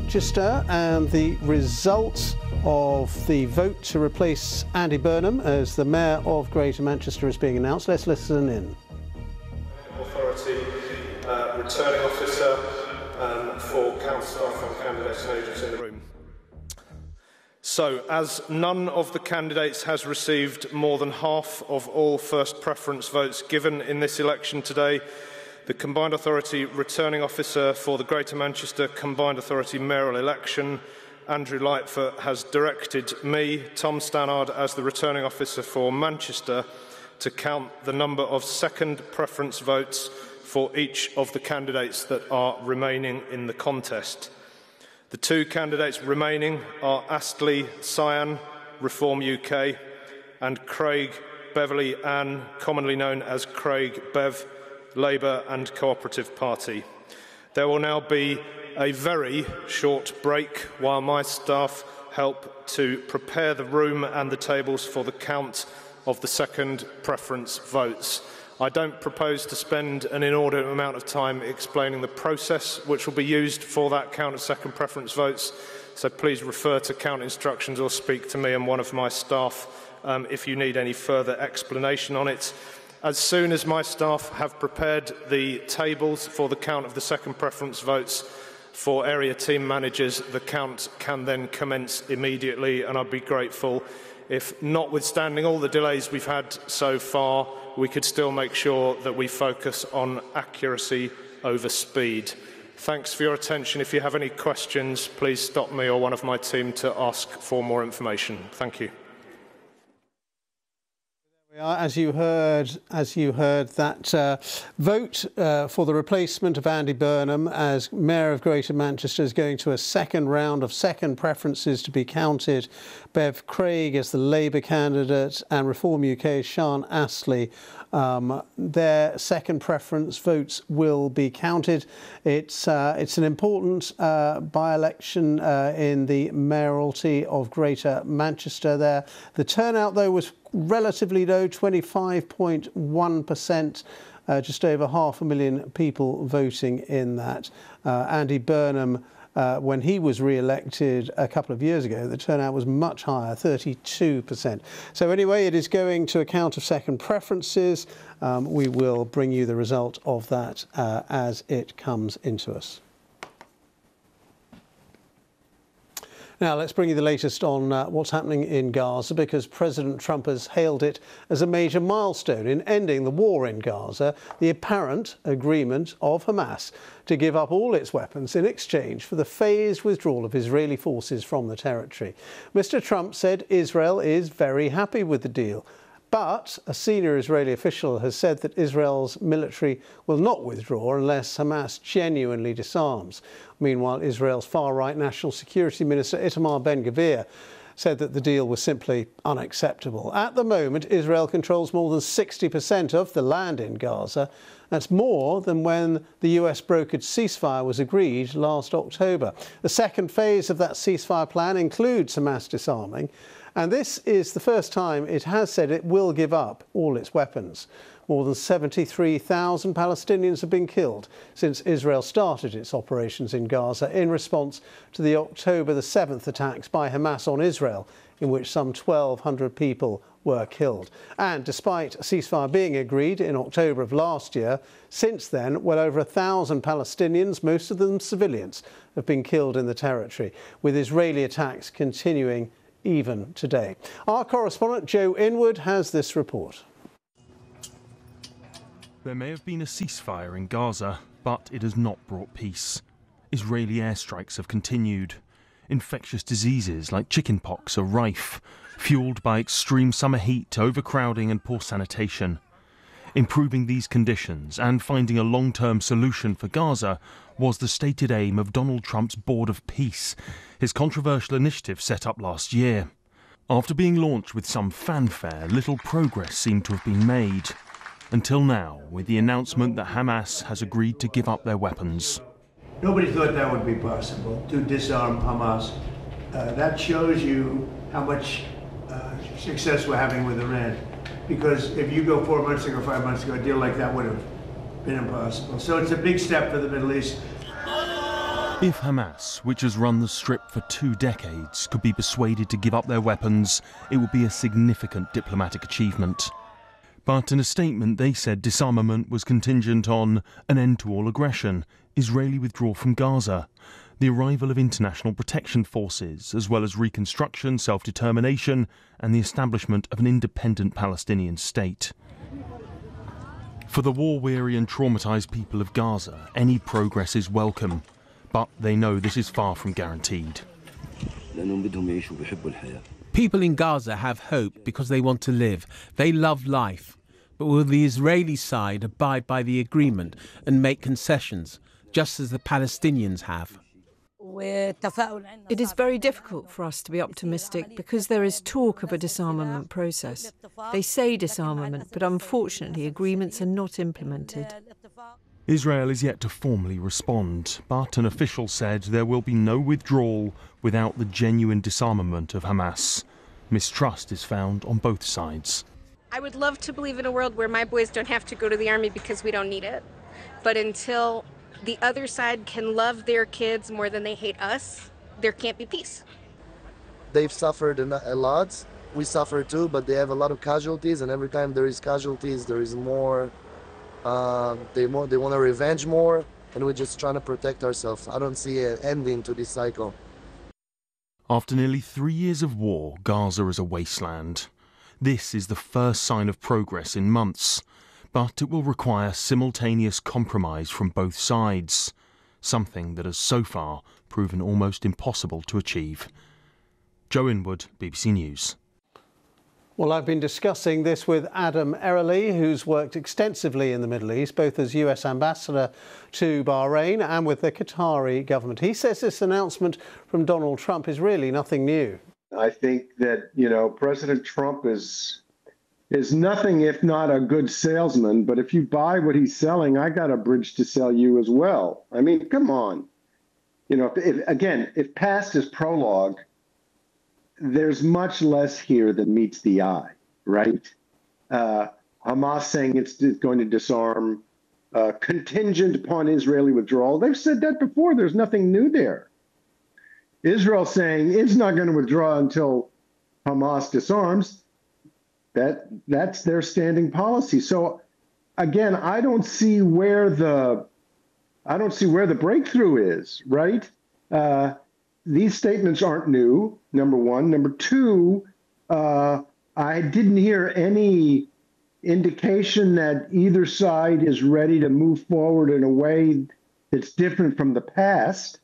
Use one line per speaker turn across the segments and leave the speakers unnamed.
Manchester and the results of the vote to replace Andy Burnham as the Mayor of Greater Manchester is being announced. Let's listen in.
Authority returning officer for council staff and candidates and agents in the room. So, as none of the candidates has received more than half of all first preference votes given in this election today, the Combined Authority Returning Officer for the Greater Manchester Combined Authority mayoral election, Andrew Lightfoot, has directed me, Tom Stannard, as the Returning Officer for Manchester, to count the number of second preference votes for each of the candidates that are remaining in the contest. The two candidates remaining are Astley Cyan, Reform UK, and Craig Beverley Ann, commonly known as Craig Bev, Labour and Cooperative Party. There will now be a very short break while my staff help to prepare the room and the tables for the count of the second preference votes. I don't propose to spend an inordinate amount of time explaining the process which will be used for that count of second preference votes, so please refer to count instructions or speak to me and one of my staff if you need any further explanation on it. As soon as my staff have prepared the tables for the count of the second preference votes for area team managers, the count can then commence immediately, and I'd be grateful if, notwithstanding all the delays we've had so far, we could still make sure that we focus on accuracy over speed. Thanks for your attention. If you have any questions, please stop me or one of my team to ask for more information. Thank you.
As you heard, that vote for the replacement of Andy Burnham as Mayor of Greater Manchester is going to a second round of second preferences to be counted. Bev Craig as the Labour candidate and Reform UK's Sian Astley. Their second preference votes will be counted. It's an important by-election in the mayoralty of Greater Manchester there. The turnout, though, was relatively low, 25.1%, just over 500,000 people voting in that. Andy Burnham, when he was re-elected a couple of years ago, the turnout was much higher, 32%. So anyway, it is going to a count of second preferences. We will bring you the result of that as it comes into us. Now, let's bring you the latest on what's happening in Gaza, because President Trump has hailed it as a major milestone in ending the war in Gaza, the apparent agreement of Hamas to give up all its weapons in exchange for the phased withdrawal of Israeli forces from the territory. Mr. Trump said Israel is very happy with the deal. But a senior Israeli official has said that Israel's military will not withdraw unless Hamas genuinely disarms. Meanwhile, Israel's far-right National Security Minister Itamar Ben-Gvir said that the deal was simply unacceptable. At the moment, Israel controls more than 60% of the land in Gaza. That's more than when the US brokered ceasefire was agreed last October. The second phase of that ceasefire plan includes Hamas disarming, and this is the first time it has said it will give up all its weapons. More than 73,000 Palestinians have been killed since Israel started its operations in Gaza in response to the October the 7th attacks by Hamas on Israel, in which some 1,200 people were killed. And despite a ceasefire being agreed in October of last year, since then, well over 1,000 Palestinians, most of them civilians, have been killed in the territory, with Israeli attacks continuing even today. Our correspondent Joe Inwood has this report.
There may have been a ceasefire in Gaza, but it has not brought peace. Israeli airstrikes have continued. Infectious diseases like chickenpox are rife, fueled by extreme summer heat, overcrowding and poor sanitation. Improving these conditions and finding a long-term solution for Gaza was the stated aim of Donald Trump's Board of Peace, his controversial initiative set up last year. After being launched with some fanfare, little progress seemed to have been made. Until now, with the announcement that Hamas has agreed to give up their weapons.
Nobody thought that would be possible, to disarm Hamas. That shows you how much success we're having with Iran. Because if you go 4 months ago, 5 months ago, a deal like that would have been impossible. So it's a big step for the Middle East.
If Hamas, which has run the Strip for 2 decades, could be persuaded to give up their weapons, it would be a significant diplomatic achievement. But in a statement, they said disarmament was contingent on an end to all aggression, Israeli withdrawal from Gaza, the arrival of international protection forces, as well as reconstruction, self-determination, and the establishment of an independent Palestinian state. For the war-weary and traumatised people of Gaza, any progress is welcome. But they know this is far from guaranteed.
People in Gaza have hope because they want to live. They love life. But will the Israeli side abide by the agreement and make concessions, just as the Palestinians have?
It is very difficult for us to be optimistic because there is talk of a disarmament process. They say disarmament, but unfortunately agreements are not implemented.
Israel is yet to formally respond, but an official said there will be no withdrawal without the genuine disarmament of Hamas. Mistrust is found on both sides.
I would love to believe in a world where my boys don't have to go to the army because we don't need it. But until the other side can love their kids more than they hate us, there can't be peace.
They've suffered a lot. We suffer too, but they have a lot of casualties, and every time there is casualties, there is more. They want to revenge more, and we're just trying to protect ourselves. I don't see an ending to this cycle.
After nearly 3 years of war, Gaza is a wasteland. This is the first sign of progress in months, but it will require simultaneous compromise from both sides, something that has so far proven almost impossible to achieve. Joe Inwood, BBC News.
Well, I've been discussing this with Adam Ereli, who's worked extensively in the Middle East, both as US ambassador to Bahrain and with the Qatari government. He says this announcement from Donald Trump is really nothing new.
I think that, President Trump is nothing if not a good salesman. But if you buy what he's selling, I got a bridge to sell you as well. I mean, come on. If past is prologue, there's much less here than meets the eye, right? Hamas saying it's going to disarm, contingent upon Israeli withdrawal. They've said that before. There's nothing new there. Israel saying it's not going to withdraw until Hamas disarms. That's their standing policy. So again, I don't see where the breakthrough is, right? These statements aren't new, number one. Number two, I didn't hear any indication that either side is ready to move forward in a way that's different from the past.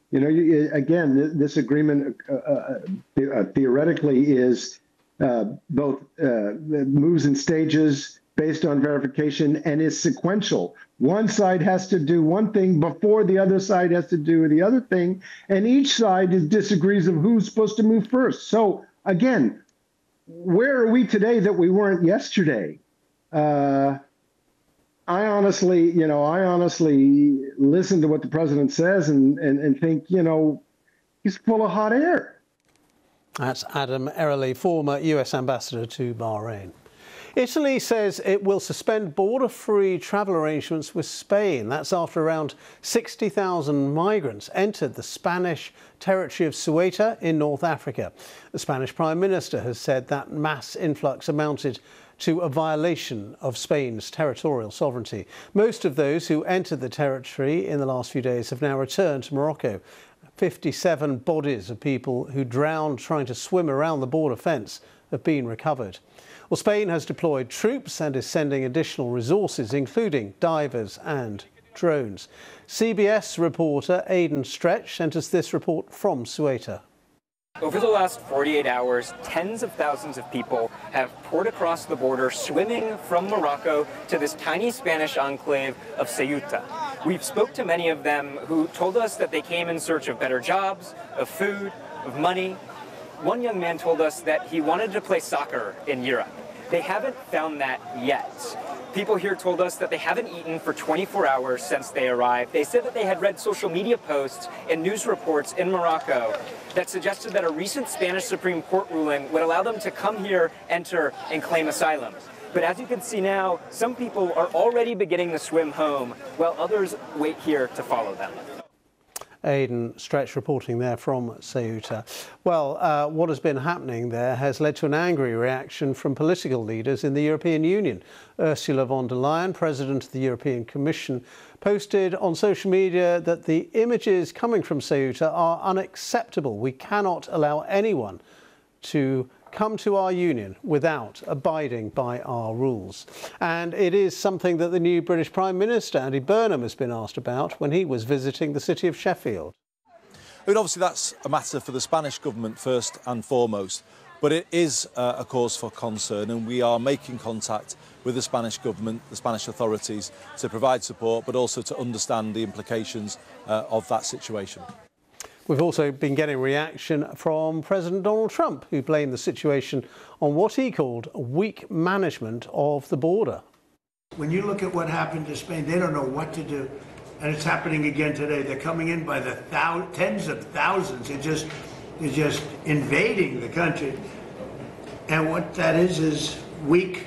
This agreement theoretically is both moves in stages based on verification and is sequential. One side has to do one thing before the other side has to do the other thing, and each side disagrees of who's supposed to move first. So again, where are we today that we weren't yesterday? I honestly listen to what the president says and think, he's full of hot air.
That's Adam Ereli, former US ambassador to Bahrain. Italy says it will suspend border-free travel arrangements with Spain. That's after around 60,000 migrants entered the Spanish territory of Ceuta in North Africa. The Spanish Prime Minister has said that mass influx amounted to a violation of Spain's territorial sovereignty. Most of those who entered the territory in the last few days have now returned to Morocco. 57 bodies of people who drowned trying to swim around the border fence have been recovered. Well, Spain has deployed troops and is sending additional resources, including divers and drones. CBS reporter Aidan Stretch sent us this report from Ceuta.
Over the last 48 hours, tens of thousands of people have poured across the border, swimming from Morocco to this tiny Spanish enclave of Ceuta. We've spoke to many of them who told us that they came in search of better jobs, of food, of money. One young man told us that he wanted to play soccer in Europe. They haven't found that yet. People here told us that they haven't eaten for 24 hours since they arrived. They said that they had read social media posts and news reports in Morocco that suggested that a recent Spanish Supreme Court ruling would allow them to come here, enter, and claim asylum. But as you can see now, some people are already beginning to swim home, while others wait here to follow them.
Aidan Stretch reporting there from Ceuta. Well, what has been happening there has led to an angry reaction from political leaders in the European Union. Ursula von der Leyen, President of the European Commission, posted on social media that the images coming from Ceuta are unacceptable. We cannot allow anyone to come to our union without abiding by our rules. And it is something that the new British Prime Minister, Andy Burnham, has been asked about when he was visiting the city of Sheffield.
I mean, obviously that's a matter for the Spanish government first and foremost, but it is a cause for concern, and we are making contact with the Spanish government, the Spanish authorities, to provide support, but also to understand the implications of that situation.
We've also been getting reaction from President Donald Trump, who blamed the situation on what he called weak management of the border.
When you look at what happened to Spain, they don't know what to do. And it's happening again today. They're coming in by the tens of thousands. They're just invading the country. And what that is weak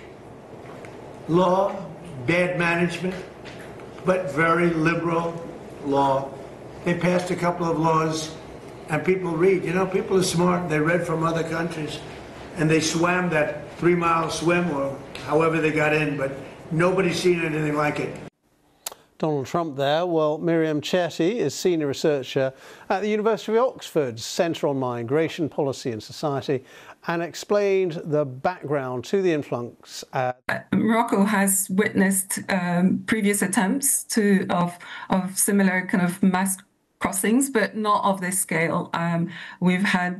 law, bad management, but very liberal law. They passed a couple of laws, and people read. You know, people are smart. They read from other countries, and they swam that 3-mile swim or however they got in, but nobody's seen anything like it.
Donald Trump there. Well, Miriam Chetty is senior researcher at the University of Oxford's Centre on Migration Policy and Society, and explained the background to the influx.
Morocco has witnessed previous attempts of similar kind of mass crossings, but not of this scale. We've had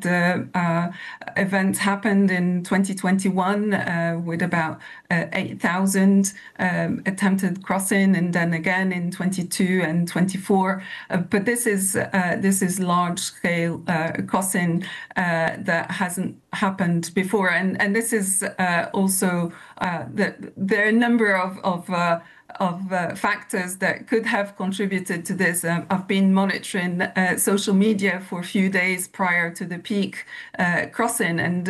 events happened in 2021 with about 8,000 attempted crossing, and then again in 22 and 24. But this is large-scale crossing that hasn't happened before, and this is also there are a number of factors that could have contributed to this. I've been monitoring social media for a few days prior to the peak crossing, and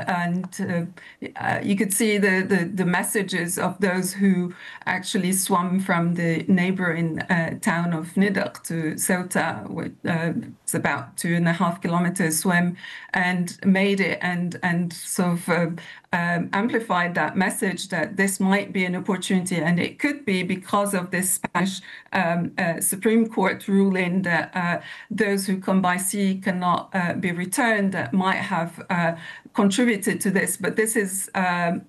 you could see the messages of those who actually swam from the neighboring town of Nidaq to Ceuta. It's about 2.5 kilometers swim, and made it and sort of amplified that message that this might be an opportunity, and it could be because of this Spanish Supreme Court ruling that those who come by sea cannot be returned, that might have contributed to this. But this is kind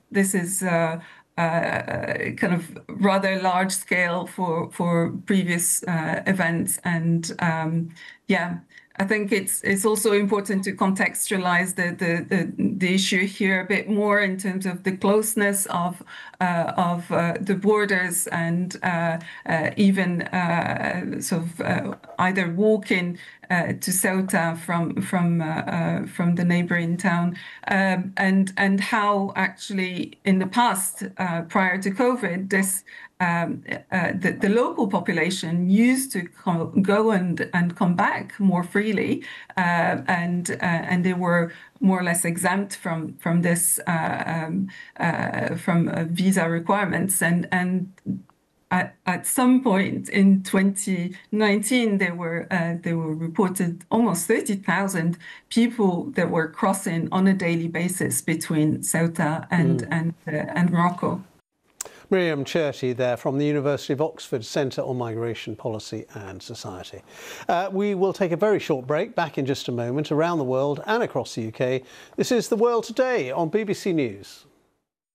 of rather large scale for previous events, and yeah. I think it's also important to contextualize the issue here a bit more in terms of the closeness of the borders, and even sort of either walking to Ceuta from the neighboring town, and how actually in the past, prior to COVID, this the local population used to go and come back more freely, and they were more or less exempt from this from visa requirements, and at some point in 2019, there were reported almost 30,000 people that were crossing on a daily basis between Ceuta and Morocco.
Miriam Chetty there from the University of Oxford Centre on Migration Policy and Society. We will take a very short break. Back in just a moment. Around the world and across the UK, this is The World Today on BBC News.